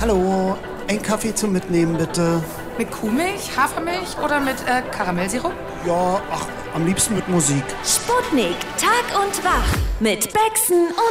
Hallo, ein Kaffee zum Mitnehmen, bitte. Mit Kuhmilch, Hafermilch oder mit Karamellsirup? Ja, ach, am liebsten mit Musik. Sputnik, Tag und Wach mit Bexen und